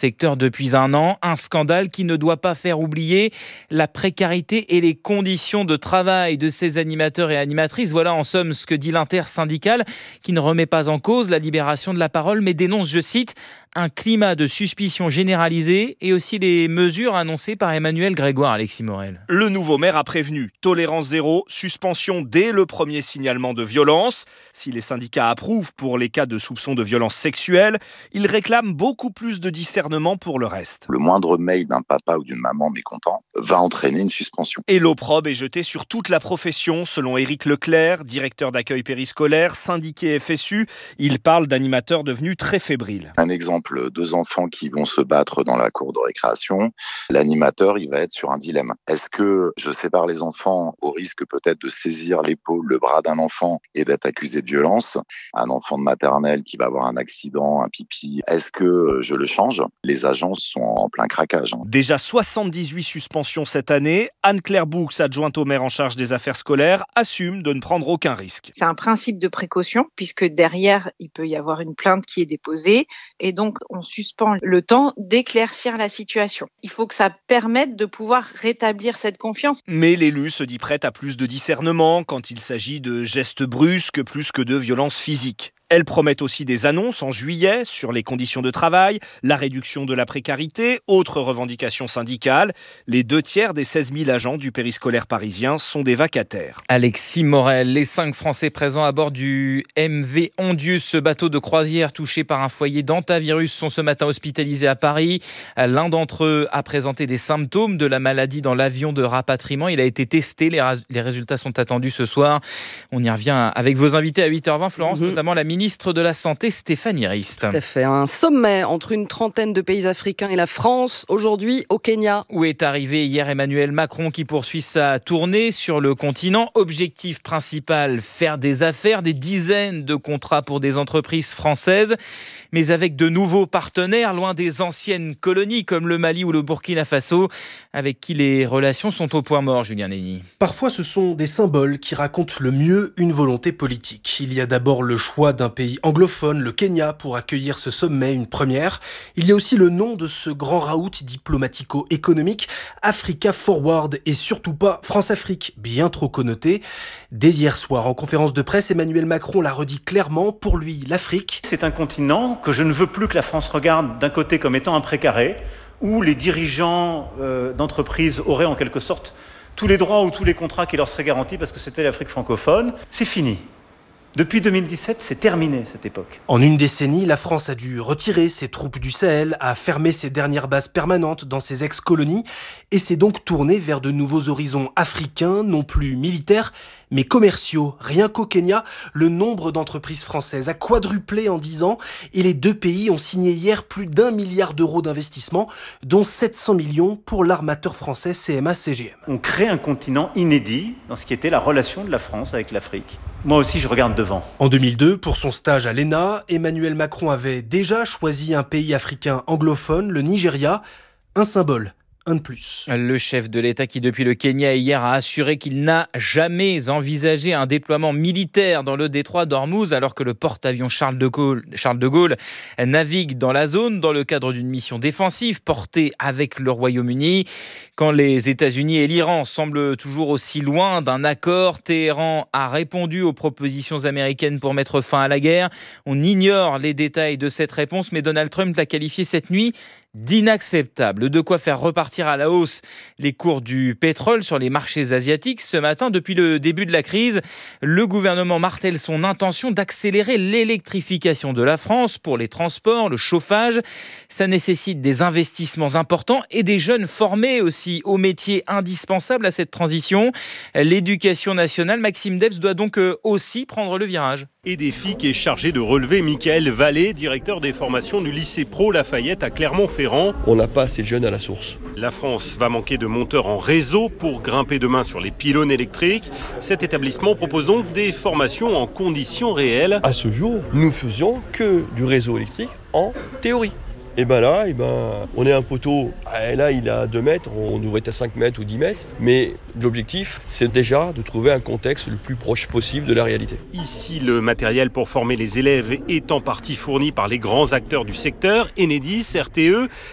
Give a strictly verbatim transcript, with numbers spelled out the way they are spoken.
secteur depuis un an. Un scandale qui ne doit pas faire oublier la précarité et les conditions de travail de ces animateurs et animatrices. Voilà en somme ce que dit l'intersyndicale, qui ne remet pas en cause la libération de la parole, mais dénonce, je cite, un climat de suspicion généralisé et aussi les mesures annoncées par Emmanuel Grégoire. Alexis Morel. Le nouveau maire a prévenu, tolérance zéro, suspension dès le premier signalement de violence. Si les syndicats approuvent pour les cas de soupçons de violence sexuelle, ils réclament beaucoup plus de discernement pour le reste. Le moindre mail d'un papa ou d'une maman mécontent va entraîner une suspension. Et l'opprobre est jeté sur toute la profession, selon Éric Leclerc, directeur d'accueil périscolaire, syndiqué F S U. Il parle d'animateurs devenus très fébriles. Un exemple, deux enfants qui vont se battre dans la cour de récréation. L'animateur, il va être sur un dilemme. Est-ce que je sépare les enfants au risque peut-être de saisir l'épaule, le bras d'un enfant et d'être accusé de violence? Un enfant de maternelle qui va avoir un accident, un pipi, est-ce que je le change? Les agents sont en plein craquage. Déjà soixante-dix-huit suspensions cette année. Anne-Claire Boux, adjointe au maire en charge des affaires scolaires, assume de ne prendre aucun risque. C'est un principe de précaution puisque derrière, il peut y avoir une plainte qui est déposée et donc on suspend le temps d'éclaircir la situation. Il faut que ça permette de pouvoir rétablir cette confiance. Mais l'élu se dit prête à plus de discernement quand il s'agit de gestes brusques plus que de violences physiques. Elle promet aussi des annonces en juillet sur les conditions de travail, la réduction de la précarité, autres revendications syndicales. Les deux tiers des seize mille agents du périscolaire parisien sont des vacataires. Alexis Morel, les cinq Français présents à bord du M V Ondius, ce bateau de croisière touché par un foyer d'hantavirus, sont ce matin hospitalisés à Paris. L'un d'entre eux a présenté des symptômes de la maladie dans l'avion de rapatriement. Il a été testé, les, ras- les résultats sont attendus ce soir. On y revient avec vos invités à huit heures vingt, Florence, mmh. notamment la ministre de la Santé, Stéphanie Rist. Tout à fait. Un sommet entre une trentaine de pays africains et la France, aujourd'hui au Kenya. Où est arrivé hier Emmanuel Macron qui poursuit sa tournée sur le continent. Objectif principal, faire des affaires, des dizaines de contrats pour des entreprises françaises, mais avec de nouveaux partenaires, loin des anciennes colonies comme le Mali ou le Burkina Faso, avec qui les relations sont au point mort, Julien Nény. Parfois, ce sont des symboles qui racontent le mieux une volonté politique. Il y a d'abord le choix d'un pays anglophone, le Kenya, pour accueillir ce sommet, une première. Il y a aussi le nom de ce grand raout diplomatico-économique, Africa Forward, et surtout pas France-Afrique, bien trop connoté. Dès hier soir, en conférence de presse, Emmanuel Macron l'a redit clairement, pour lui, l'Afrique. C'est un continent que je ne veux plus que la France regarde d'un côté comme étant un précaré, où les dirigeants euh, d'entreprises auraient en quelque sorte tous les droits ou tous les contrats qui leur seraient garantis parce que c'était l'Afrique francophone. C'est fini. Depuis deux mille dix-sept, c'est terminé cette époque. En une décennie, la France a dû retirer ses troupes du Sahel, a fermé ses dernières bases permanentes dans ses ex-colonies et s'est donc tournée vers de nouveaux horizons africains, non plus militaires, mais commerciaux. Rien qu'au Kenya, le nombre d'entreprises françaises a quadruplé en dix ans et les deux pays ont signé hier plus d'un milliard d'euros d'investissement, dont sept cents millions pour l'armateur français C M A C G M. On crée un continent inédit dans ce qui était la relation de la France avec l'Afrique. Moi aussi, je regarde devant. En deux mille deux, pour son stage à l'E N A, Emmanuel Macron avait déjà choisi un pays africain anglophone, le Nigeria, un symbole. Un de plus. Le chef de l'État qui, depuis le Kenya hier, a assuré qu'il n'a jamais envisagé un déploiement militaire dans le détroit d'Ormuz, alors que le porte-avions Charles de Gaulle, Charles de Gaulle navigue dans la zone dans le cadre d'une mission défensive portée avec le Royaume-Uni. Quand les États-Unis et l'Iran semblent toujours aussi loin d'un accord, Téhéran a répondu aux propositions américaines pour mettre fin à la guerre. On ignore les détails de cette réponse, mais Donald Trump l'a qualifié cette nuit d'inacceptable. De quoi faire repartir à la hausse les cours du pétrole sur les marchés asiatiques. Ce matin, depuis le début de la crise, le gouvernement martèle son intention d'accélérer l'électrification de la France pour les transports, le chauffage. Ça nécessite des investissements importants et des jeunes formés aussi aux métiers indispensables à cette transition. L'éducation nationale, Maxime Debs, doit donc aussi prendre le virage. Et défi qui est chargé de relever Michael Vallée, directeur des formations du lycée Pro Lafayette à Clermont-Ferrand. On n'a pas assez de jeunes à la source. La France va manquer de monteurs en réseau pour grimper demain sur les pylônes électriques. Cet établissement propose donc des formations en conditions réelles. À ce jour, nous faisions que du réseau électrique en théorie. Et bien là, et ben, on est un poteau, et là il est à deux mètres, on devrait être à cinq mètres ou dix mètres, mais l'objectif c'est déjà de trouver un contexte le plus proche possible de la réalité. Ici, le matériel pour former les élèves est en partie fourni par les grands acteurs du secteur, Enedis, R T E,